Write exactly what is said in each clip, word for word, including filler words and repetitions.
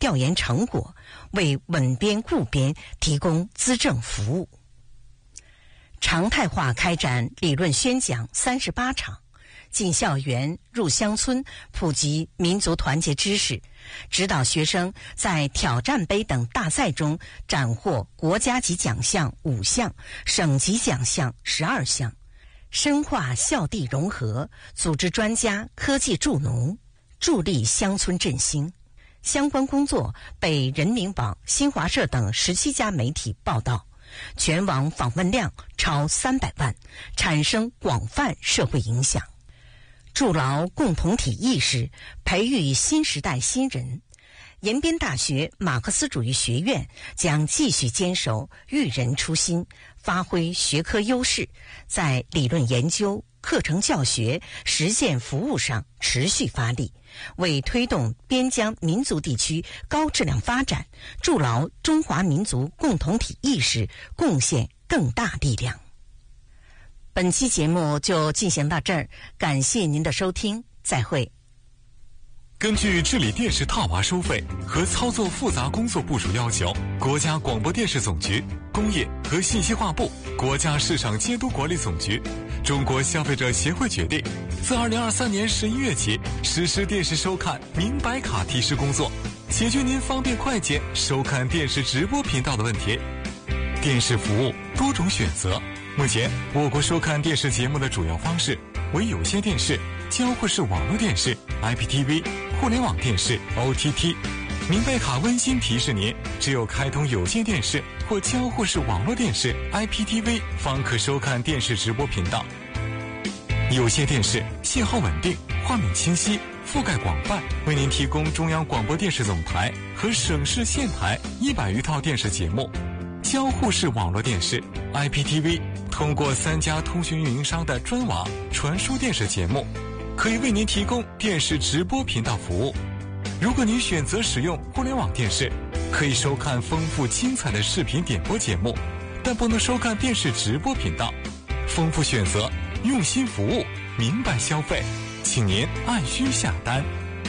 调研成果，为稳编固编提供资政服务。常态化开展理论宣讲三十八场，进校园、入乡村，普及民族团结知识，指导学生在挑战杯等大赛中斩获国家级奖项五项，省级奖项十二项，深化校地融合，组织专家科技助农，助力乡村振兴。相关工作被人民网、新华社等十七家媒体报道，全网访问量超三百万，产生广泛社会影响。筑牢共同体意识，培育新时代新人。延边大学马克思主义学院将继续坚守育人初心，发挥学科优势，在理论研究、课程教学、实践服务上持续发力，为推动边疆民族地区高质量发展，筑牢中华民族共同体意识，贡献更大力量。本期节目就进行到这儿，感谢您的收听，再会。 根据治理电视套娃收费和操作复杂工作部署要求，国家广播电视总局、工业和信息化部、国家市场监督管理总局、中国消费者协会决定，自二零二三年十一月起实施电视收看明白卡提示工作，解决您方便快捷收看电视直播频道的问题。电视服务多种选择，目前我国收看电视节目的主要方式为有线电视、交互式网络电视、I P T V、互联网电视、O T T。 明白卡温馨提示您，只有开通有线电视或交互式网络电视 I P T V 方可收看电视直播频道。有线电视信号稳定，画面清晰，覆盖广泛，为您提供中央广播电视总台和省市县台一百余套电视节目。交互式网络电视 I P T V 通过三家通讯运营商的专网传输电视节目，可以为您提供电视直播频道服务。如果您选择使用互联网电视，可以收看丰富精彩的视频点播节目，但不能收看电视直播频道。丰富选择，用心服务，明白消费，请您按需下单。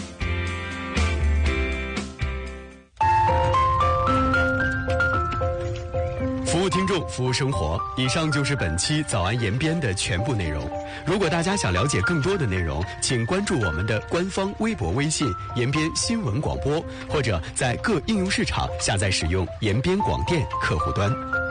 服务听众，服务生活。以上就是本期早安延边的全部内容。如果大家想了解更多的内容，请关注我们的官方微博、微信延边新闻广播，或者在各应用市场下载使用延边广电客户端。